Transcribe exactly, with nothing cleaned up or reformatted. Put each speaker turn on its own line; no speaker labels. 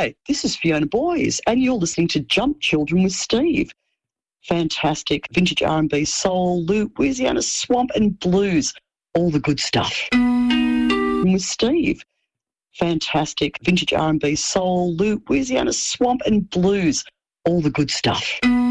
Hi, this is Fiona Boys, and you're listening to Jump Children with Steve. Fantastic vintage R and B, soul, Louisiana swamp and blues, all the good stuff. With Steve. Fantastic vintage R and B, soul, Louisiana swamp and blues, all the good stuff.